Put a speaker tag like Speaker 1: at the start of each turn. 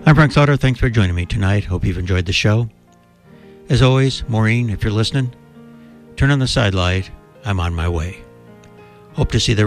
Speaker 1: I'm Frank Slaughter. Thanks for joining me tonight. Hope you've enjoyed the show. As always, Maureen, if you're listening, turn on the side light. I'm on my way. Hope to see the